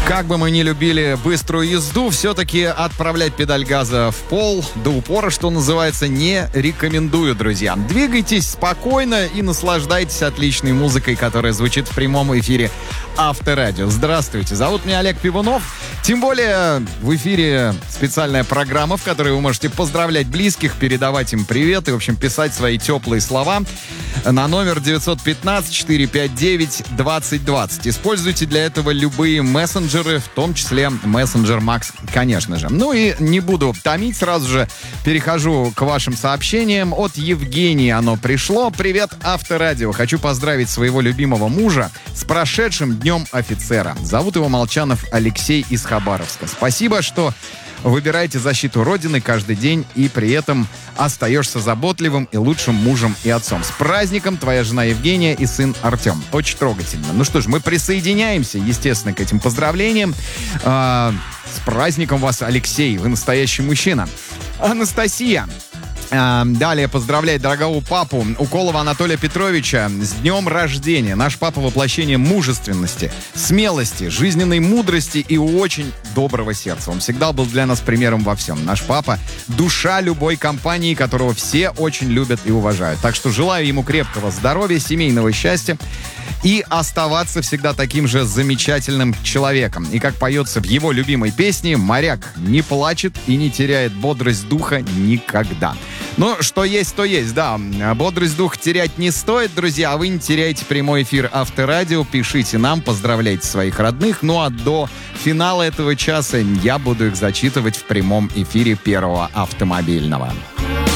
Как бы мы ни любили быструю езду, все-таки отправлять педаль газа в пол до упора, что называется, не рекомендую, друзья. Двигайтесь спокойно и наслаждайтесь отличной музыкой, которая звучит в прямом эфире Авторадио. Здравствуйте, зовут меня Олег Пивунов. Тем более в эфире специальная программа, в которой вы можете поздравлять близких, передавать им привет и, в общем, писать свои теплые слова на номер 915-459-2020. Используйте для этого любые мессенджеры, в том числе мессенджер Макс, конечно же. Ну и не буду томить, сразу же перехожу к вашим сообщениям. От Евгении оно пришло. Привет, Авторадио. Хочу поздравить своего любимого мужа с прошедшим Днем офицера. Зовут его Молчанов Алексей из Хабаровска. Спасибо, что выбираете защиту Родины каждый день и при этом остаешься заботливым и лучшим мужем и отцом. С праздником, твоя жена Евгения и сын Артем. Очень трогательно. Ну что ж, мы присоединяемся, естественно, к этим поздравлениям. С праздником вас, Алексей, вы настоящий мужчина. Анастасия далее поздравляет дорогого папу Уколова Анатолия Петровича с днем рождения. Наш папа — воплощение мужественности, смелости, жизненной мудрости и очень доброго сердца. Он всегда был для нас примером во всем. Наш папа — душа любой компании, которого все очень любят и уважают. Так что желаю ему крепкого здоровья, семейного счастья и оставаться всегда таким же замечательным человеком. И как поется в его любимой песне, моряк не плачет и не теряет бодрость духа никогда. Ну, что есть, то есть, да. Бодрость духа терять не стоит, друзья. А вы не теряйте прямой эфир Авторадио. Пишите нам, поздравляйте своих родных. Ну, а до финала этого часа я буду их зачитывать в прямом эфире Первого автомобильного.